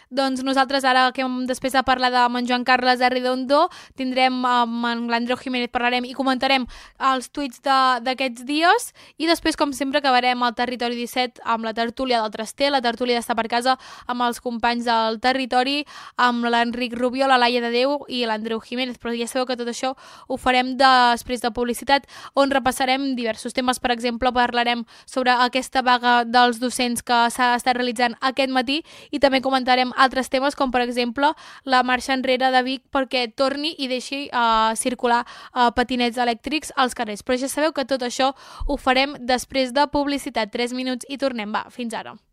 Doncs nosaltres ara, després de parlar amb en Joan Carles Arredondo, tindrem amb l'Andreu Jiménez, parlarem i comentarem els tuits d'aquests dies, i després, com sempre, acabarem al Territori 17 amb la tertúlia del Traster, la tertúlia d'Estar per Casa, amb els companys del Territori, amb l'Enric Rubió, la Laia de Déu i l'Andreu Jiménez. Però ja sabeu que tot això ho farem després de publicitat, on repassarem diversos temes. Per exemple, parlarem sobre aquesta vaga dels docents que s'ha estat realitzant aquest matí, i també comentarem altres temes, com per exemple la marxa enrere de Vic perquè torni i deixi circular patinets elèctrics als carrers. Però ja sabeu que tot això ho farem després de publicitat. 3 minuts i tornem. Va, fins ara.